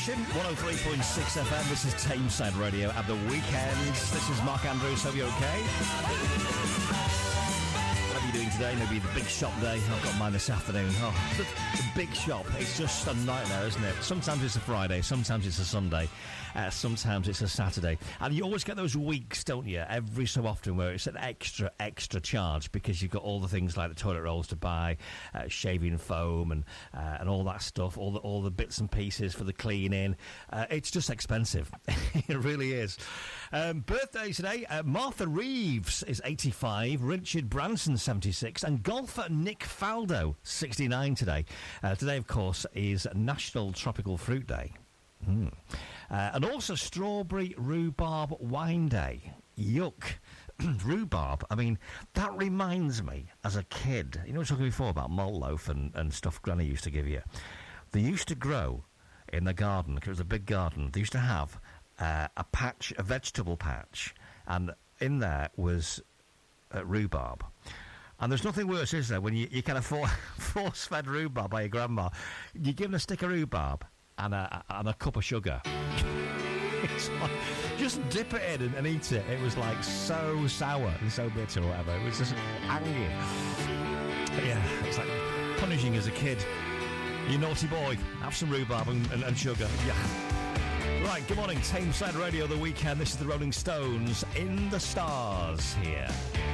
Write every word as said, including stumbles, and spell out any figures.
station, one oh three point six F M. This is Tameside Radio at the weekends. This is Mark Andrews. Hope you're okay. What are you doing today? Maybe the big shop day. I've got mine this afternoon. Oh, the, the big shop. It's just a nightmare, isn't it? Sometimes it's a Friday, sometimes it's a Sunday, uh, sometimes it's a Saturday. And you always get those weeks, don't you, every so often where it's an extra, extra charge because you've got all the things like the toilet rolls to buy, uh, shaving foam and uh, and all that stuff, all the, all the bits and pieces for the cleaning. Uh, it's just expensive. It really is. Um, birthdays today. Uh, Martha Reeves is eighty-five, Richard Branson seventy-six, and golfer Nick Faldo sixty-nine today. Uh, today, of course, is National Tropical Fruit Day. Mm. Uh, and also Strawberry Rhubarb Wine Day. Yuck. Rhubarb, I mean, that reminds me, as a kid, you know, we were talking before about malt loaf and, and stuff Granny used to give you. They used to grow in the garden, because it was a big garden. They used to have uh, a patch, a vegetable patch, and in there was uh, rhubarb. And there's nothing worse, is there, when you, you kind of for, force-fed rhubarb by your grandma. You give them a stick of rhubarb and a, and a cup of sugar. It's like, just dip it in and, and eat it. It was like so sour and so bitter or whatever. It was just hanging. Yeah, it's like punishing as a kid. You naughty boy, have some rhubarb and, and, and sugar. Yeah. Right, good morning, Tameside Radio, the weekend. This is the Rolling Stones, In the Stars here.